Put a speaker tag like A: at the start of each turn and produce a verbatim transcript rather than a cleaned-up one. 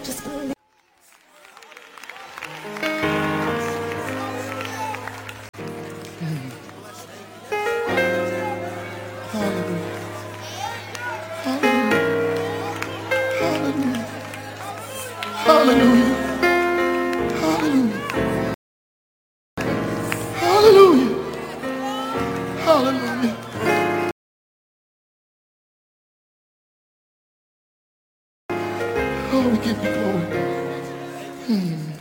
A: Just believe.
B: Hallelujah. Hallelujah. Hallelujah. Hallelujah. Hallelujah. Hallelujah. Hallelujah. Oh, we give you glory. Hmm.